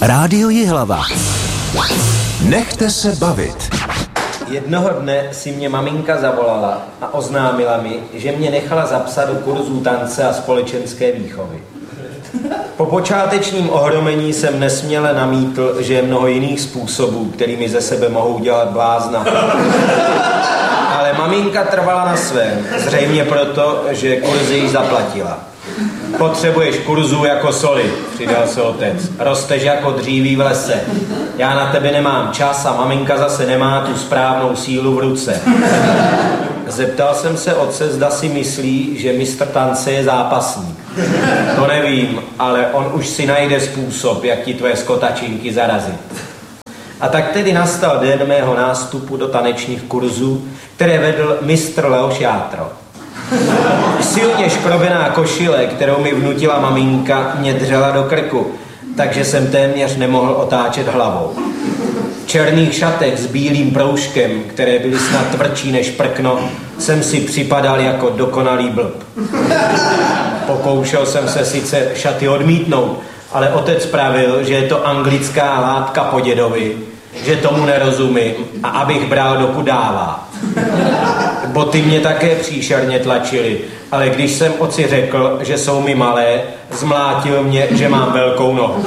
Rádio Jihlava. Nechte se bavit. Jednoho dne si mě maminka zavolala a oznámila mi, že mě nechala zapsat do kurzů tance a společenské výchovy. Po počátečním ohromení jsem nesměle namítl, že je mnoho jiných způsobů, kterými ze sebe mohou dělat blázna. Ale maminka trvala na svém, zřejmě proto, že kurzy již zaplatila. Potřebuješ kurzu jako soli, přidal se otec. Rosteš jako dříví v lese. Já na tebe nemám čas a maminka zase nemá tu správnou sílu v ruce. Zeptal jsem se otce, zda si myslí, že mistr tance je zápasník. To nevím, ale on už si najde způsob, jak ti tvoje skotačinky zarazit. A tak tedy nastal den mého nástupu do tanečních kurzů, které vedl mistr Leoš Játro. Silně škrobená košile, kterou mi vnutila maminka, mě dřela do krku, takže jsem téměř nemohl otáčet hlavou. V černých šatech s bílým proužkem, které byly snad tvrdší než prkno, jsem si připadal jako dokonalý blb. Pokoušel jsem se sice šaty odmítnout, ale otec pravil, že je to anglická látka po dědovi, že tomu nerozumím a abych bral, dokud dává. Boty mě také příšerně tlačily, ale když jsem otci řekl, že jsou mi malé, zmlátil mě, že mám velkou nohu.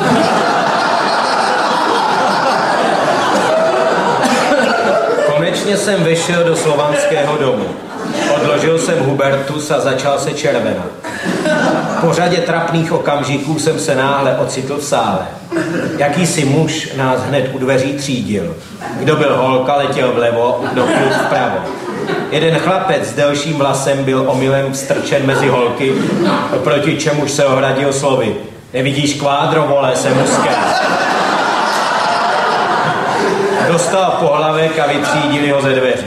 Konečně jsem vešel do slovanského domu. Odložil jsem Hubertus a začal se červenat. Po řadě trapných okamžiků jsem se náhle ocitl v sále. Jakýsi muž nás hned u dveří třídil. Kdo byl holka, letěl vlevo, kdo kluk vpravo. Jeden chlapec s delším vlasem byl omylem vstrčen mezi holky, proti čemuž se ohradil slovy. Nevidíš kvádro, vole, jsem muské. Dostal pohlavek a vytřídili ho ze dveří.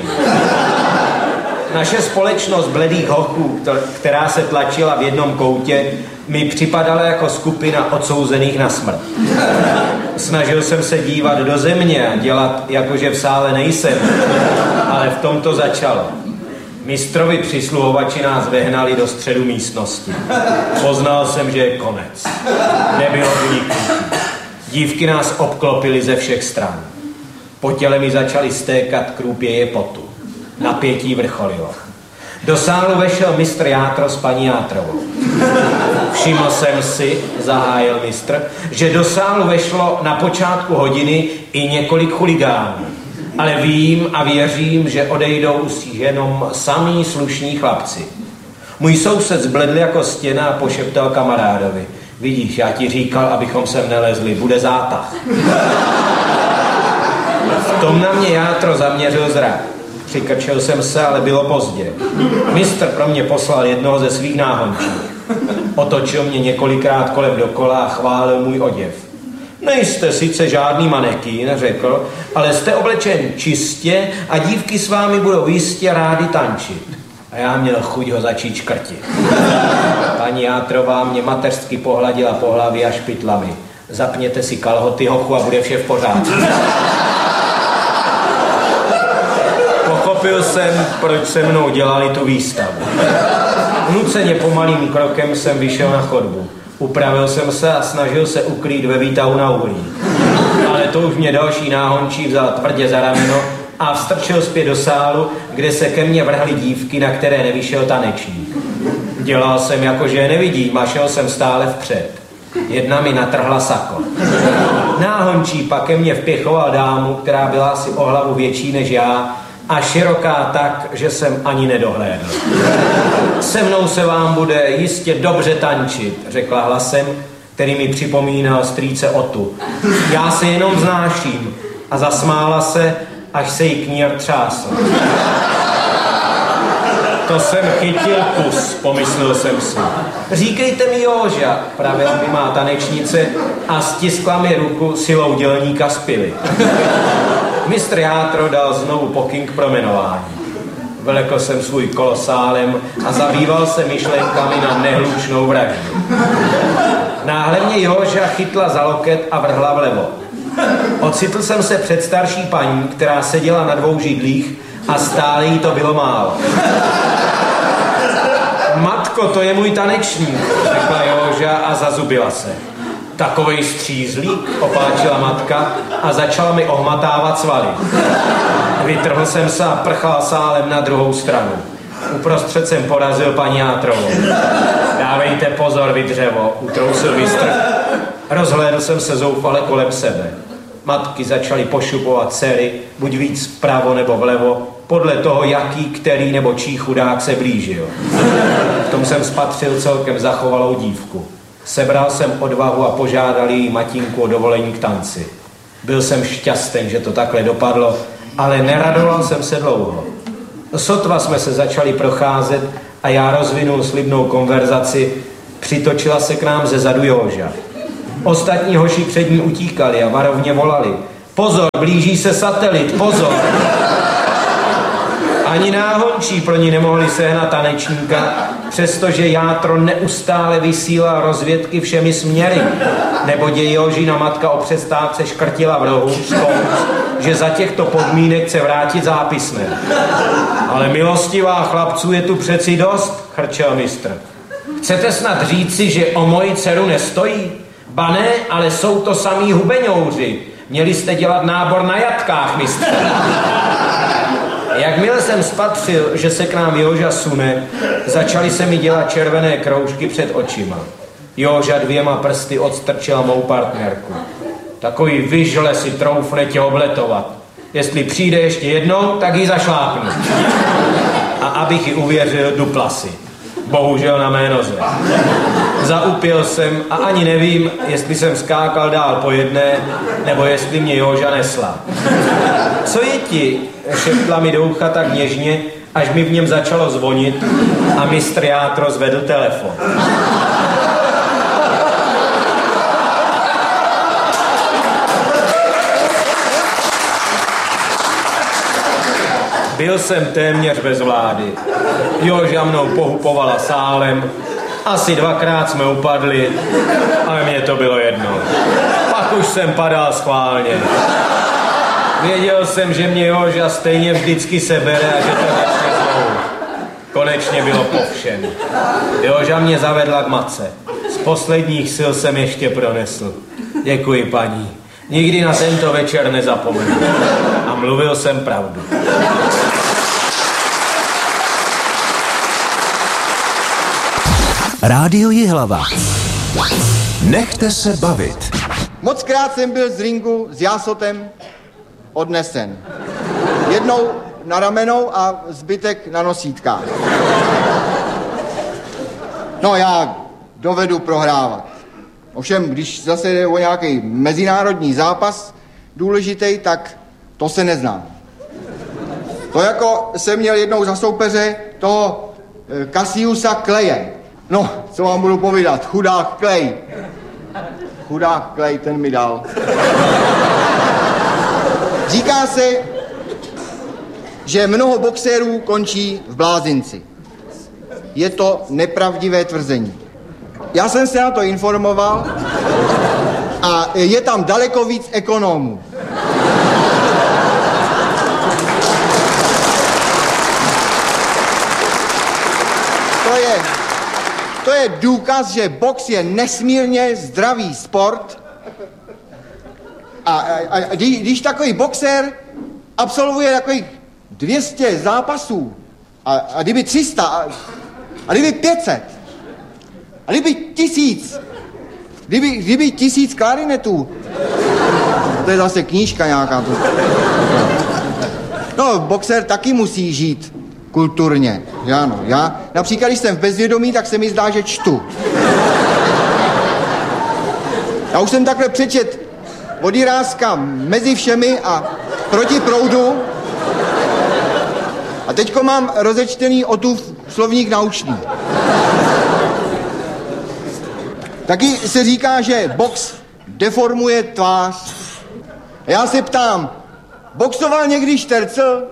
Naše společnost bledých hochů, která se tlačila v jednom koutě, mi připadala jako skupina odsouzených na smrt. Snažil jsem se dívat do země a dělat, jakože v sále nejsem, ale v tom to začalo. Mistrovi přisluhovači nás vehnali do středu místnosti. Poznal jsem, že je konec. Nebylo uniknutí. Dívky nás obklopily ze všech stran. Po těle mi začaly stékat krůpěje potu. Napětí vrcholilo. Do sálu vešel mistr Játro s paní Játrovou. Všiml jsem si, zahájil mistr, že do sálu vešlo na počátku hodiny i několik chuligánů. Ale vím a věřím, že odejdou jenom samí slušní chlapci. Můj soused zbledl jako stěna a pošeptal kamarádovi. Vidíš, já ti říkal, abychom sem nelezli, bude zátah. V tom na mě Játro zaměřil zrak. Přikrčil jsem se, ale bylo pozdě. Mistr pro mě poslal jednoho ze svých náhončů. Otočil mě několikrát kolem dokola a chválil můj oděv. Nejste sice žádný manekín, řekl, ale jste oblečen čistě a dívky s vámi budou jistě rádi tančit. A já měl chuť ho začít škrtit. Paní Játrová mě mateřsky pohladila po hlavě a špitlami. Zapněte si kalhoty, hochu, a bude vše v pořádku. Pochopil jsem, proč se mnou dělali tu výstavu. Nuceně pomalým krokem jsem vyšel na chodbu. Upravil jsem se a snažil se ukrýt ve výtahu na uhlí. Ale to už mě další náhončí vzal tvrdě za rameno a vstrčil zpět do sálu, kde se ke mně vrhly dívky, na které nevyšel tanečník. Dělal jsem jako, že je nevidím a šel jsem stále vpřed. Jedna mi natrhla sako. Náhončí pak ke mně vpěchoval dámu, která byla asi o hlavu větší než já, a široká tak, že jsem ani nedohlédl. Se mnou se vám bude jistě dobře tančit, řekla hlasem, který mi připomínal strýce Otu. Já se jenom vznáším, a zasmála se, až se jí knír třásl. To jsem chytil kus, pomyslel jsem si. Říkejte mi Jóža, pravila mi má tanečnice a stiskla mi ruku silou dělníka z pily. Mistr Játro dal znovu pokyn k promenování. Vlekl jsem svůj kolosálem a zabýval se myšlenkami na nehlučnou vraždu. Náhle mě Jóža chytla za loket a vrhla vlevo. Ocitl jsem se před starší paní, která seděla na 2 židlích a stále jí to bylo málo. Matko, to je můj tanečník, řekla Jóža a zazubila se. Takovej střízlík, opáčila matka a začala mi ohmatávat svaly. Vytrhl jsem se a prchal sálem na druhou stranu. Uprostřed jsem porazil paní Játrovou. Dávejte pozor, vy dřevo, utrousil výstrh. Rozhlédl jsem se zoufale kolem sebe. Matky začaly pošupovat dcery, buď víc vpravo nebo vlevo, podle toho, jaký, který nebo čí chudák se blížil. V tom jsem spatřil celkem zachovalou dívku. Sebral jsem odvahu a požádal její matinku o dovolení k tanci. Byl jsem šťastný, že to takhle dopadlo, ale neradoval jsem se dlouho. Sotva jsme se začali procházet a já rozvinul slibnou konverzaci, přitočila se k nám ze zadu Jóža. Ostatní hoši před ní utíkali a varovně volali. Pozor, blíží se satelit, pozor! Ani náhončí pro ní nemohli sehnat tanečníka, přestože Játro neustále vysílal rozvědky všemi směry, neboť její Jožina matka o přestávce škrtila v rohu, že za těchto podmínek chce vrátit zápisné. Ale milostivá chlapců je tu přeci dost, chrčel mistr. Chcete snad říci, že o moji dceru nestojí? Ba ne, ale jsou to samí hubeňouři. Měli jste dělat nábor na jatkách, mistr. Jakmile jsem spatřil, že se k nám Jóža sune, začaly se mi dělat červené kroužky před očima. Jóža 2 prsty odstrčila mou partnerku. Takový vyžle si troufne tě obletovat. Jestli přijde ještě jednou, tak ji zašlápnu. A abych ji uvěřil, dupla si. Bohužel na mé noze. Zaupěl jsem a ani nevím, jestli jsem skákal dál po jedné, nebo jestli mě Jóža nesla. Co je ti? Šeptla mi do ucha tak něžně, až mi v něm začalo zvonit a mistr Játro zvedl telefon. Byl jsem téměř bez vlády. Jóža mnou pohupovala sálem, asi 2krát jsme upadli, ale mně to bylo jedno. Pak už jsem padal schválně. Věděl jsem, že mě Jóža stejně vždycky sebere a že to začne znovu. Konečně bylo po všem. Jóža mě zavedla k matce. Z posledních sil jsem ještě pronesl. Děkuji, paní. Nikdy na tento večer nezapomenu. A mluvil jsem pravdu. Rádio Jihlava. Nechte se bavit. Mockrát jsem byl z ringu s jásotem odnesen. Jednou na ramenou a zbytek na nosítkách. No, já dovedu prohrávat. Ovšem, když zase jde o nějaký mezinárodní zápas důležitý, tak to se neznám. To jako jsem měl jednou za soupeře toho Cassiusa Claye. No, co vám budu povídat, chudák Clay. Chudák Clay, ten mi dal. Říká se, že mnoho boxérů končí v blázinci. Je to nepravdivé tvrzení. Já jsem se na to informoval a je tam daleko víc ekonomů. To je důkaz, že box je nesmírně zdravý sport. A když takový boxer absolvuje takových 200 zápasů, a kdyby 300, a kdyby 500, a kdyby 1000, kdyby 1000 klarinetů, to je zase knížka nějaká. No, boxer taky musí žít kulturně, že ano. Já například, když jsem v bezvědomí, tak se mi zdá, že čtu. Já už jsem takhle přečet od Jiráska Mezi všemi a Proti proudu. A teďko mám rozečtený Otův slovník naučný. Taky se říká, že box deformuje tvář. Já se ptám, boxoval někdy Štercl?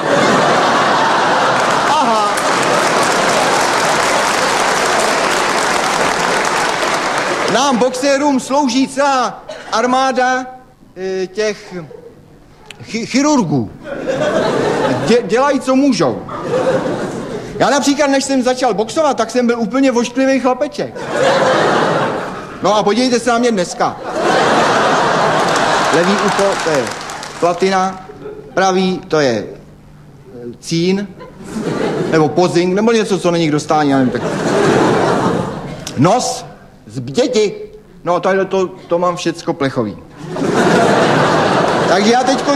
Aha. Nám boxérům slouží celá armáda těch chirurgů. Dělají, co můžou. Já například, než jsem začal boxovat, tak jsem byl úplně vošklivý chlapeček. No a podívejte se na mě dneska. Levý ucho, to je platina, pravý, to je cín, nebo pozing, nebo něco, co není k dostání, já nevím, tak. Nos, zbděti, no to mám všecko plechový. Takže já teďko,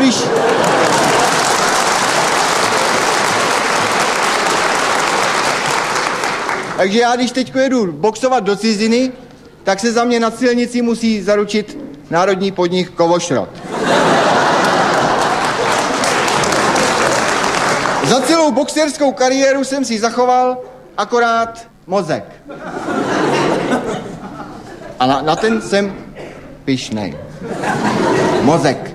když teďko jedu boxovat do ciziny, tak se za mě na silnici musí zaručit národní podnik Kovošrot. Za celou boxerskou kariéru jsem si zachoval akorát mozek. A na ten jsem pyšnej. Mozek.